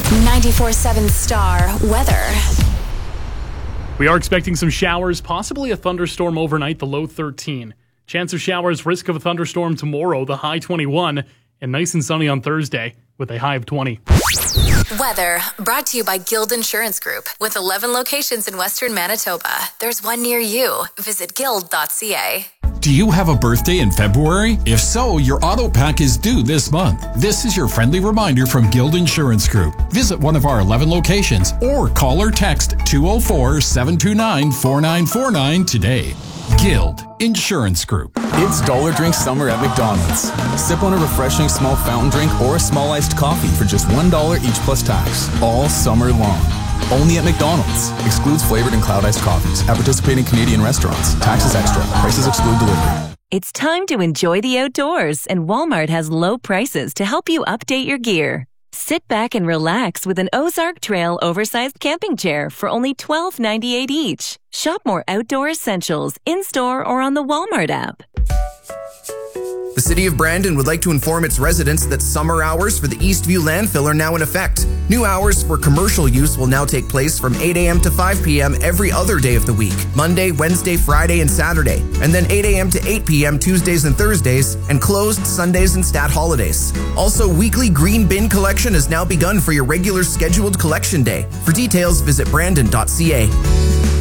94.7 Star weather. We are expecting some showers, possibly a thunderstorm overnight, the low 13. Chance of showers, risk of a thunderstorm tomorrow, the high 21. And nice and sunny on Thursday with a high of 20. Weather brought to you by Guild Insurance Group. With 11 locations in Western Manitoba, there's one near you. Visit guild.ca. Do you have a birthday in February? If so, your auto pack is due this month. This is your friendly reminder from Guild Insurance Group. Visit one of our 11 locations or call or text 204-729-4949 today. Guild Insurance Group. It's Dollar Drink Summer at McDonald's. Sip on a refreshing small fountain drink or a small iced coffee for just $1 each plus tax, all summer long. Only at McDonald's. Excludes flavored and cloud iced coffees. At participating Canadian restaurants. Taxes extra. Prices exclude delivery. It's time to enjoy the outdoors, and Walmart has low prices to help you update your gear. Sit back and relax with an Ozark Trail oversized camping chair for only $12.98 each. Shop more outdoor essentials in-store or on the Walmart app. The City of Brandon would like to inform its residents that summer hours for the Eastview landfill are now in effect. New hours for commercial use will now take place from 8 a.m. to 5 p.m. every other day of the week, Monday, Wednesday, Friday, and Saturday, and then 8 a.m. to 8 p.m. Tuesdays and Thursdays, and closed Sundays and stat holidays. Also, weekly green bin collection has now begun for your regular scheduled collection day. For details, visit brandon.ca.